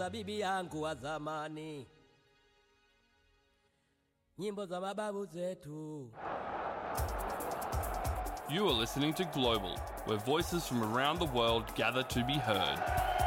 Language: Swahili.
bibi yangu wa zamani, nyimbo za mababu zetu. You are listening to Global, where voices from around the world gather to be heard.